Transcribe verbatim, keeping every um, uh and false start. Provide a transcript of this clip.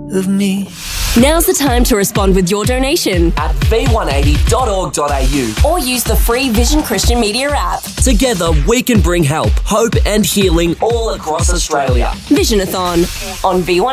of me. Now's the time to respond with your donation at v one eighty dot org dot a u or use the free Vision Christian Media app. Together, we can bring help, hope and healing all across Australia. Visionathon on V one